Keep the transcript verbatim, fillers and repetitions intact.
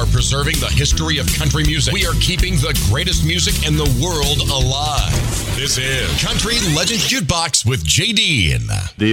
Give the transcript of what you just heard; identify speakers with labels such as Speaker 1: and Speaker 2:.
Speaker 1: are preserving the history of country music. We are keeping the greatest music in the world alive. This is Country Legend Jukebox with J D.